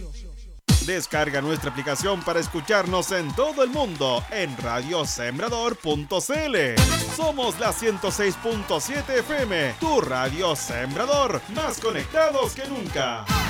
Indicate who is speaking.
Speaker 1: Descarga nuestra aplicación para escucharnos en todo el mundo en radiosembrador.cl. Somos la 106.7 FM, tu radio sembrador, más conectados que nunca.